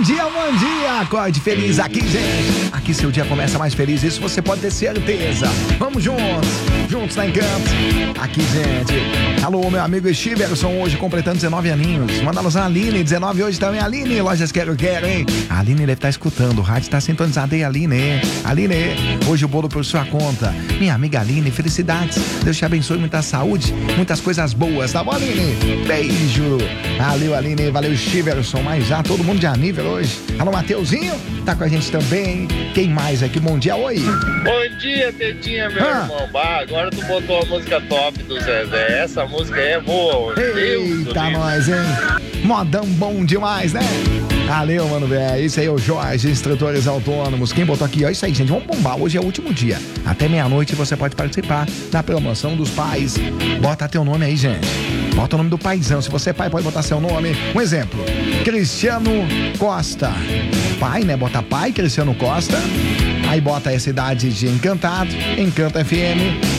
bom dia, acorde feliz aqui, gente. Aqui seu dia começa mais feliz, isso você pode ter certeza. Vamos juntos na Encanto. Aqui, gente. Alô, meu amigo Estiverson, hoje completando 19 aninhos. Manda alusão a Aline, 19 hoje também. Aline, Lojas Quero, hein? A Aline deve estar escutando, o rádio está sintonizado aí, Aline. Aline, hoje o bolo por sua conta. Minha amiga Aline, felicidades. Deus te abençoe, muita saúde, muitas coisas boas, tá bom, Aline? Beijo. Valeu, Aline, valeu, Estiverson. Mas já todo mundo de anível hoje. Alô, Mateuzinho, tá com a gente também. Quem mais aqui? Bom dia, oi. Bom dia, Tetinha, meu irmão. Bah, agora tu botou a música top do Zezé. Essa música é boa. Eita, nós, hein? Modão bom demais, né? Valeu, mano, velho. Isso aí é o Jorge, instrutores autônomos. Quem botou aqui, ó, isso aí, gente. Vamos bombar. Hoje é o último dia. Até meia-noite você pode participar da promoção dos pais. Bota teu nome aí, gente. Bota o nome do paizão. Se você é pai, pode botar seu nome. Um exemplo: Cristiano Costa. Pai, né? Bota pai, Cristiano Costa. Aí bota essa idade de Encantado, Encanto FM.